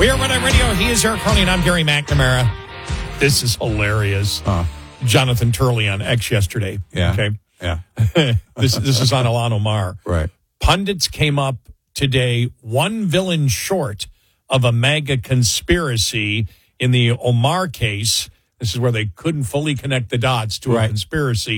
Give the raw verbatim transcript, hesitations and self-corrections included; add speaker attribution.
Speaker 1: We are Red Eye Radio. He is Eric Carly, and I'm Gary McNamara. This is hilarious.
Speaker 2: Uh,
Speaker 1: Jonathan Turley on X yesterday.
Speaker 2: Yeah.
Speaker 1: Okay.
Speaker 2: Yeah.
Speaker 1: this this is on Ilhan Omar.
Speaker 2: Right.
Speaker 1: Pundits came up today one villain short of a MAGA conspiracy in the Omar case. This is where they couldn't fully connect the dots to
Speaker 2: Right.
Speaker 1: a conspiracy.